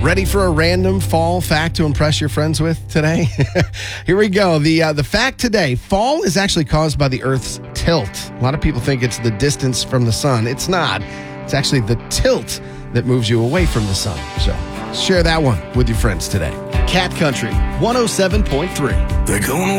Ready for a random fall fact to impress your friends with today? Here we go. The fact today, fall is actually caused by the Earth's tilt. A lot of people think it's the distance from the sun. It's not. It's actually the tilt that moves you away from the sun. So share that one with your friends today. Cat Country 107.3. They're going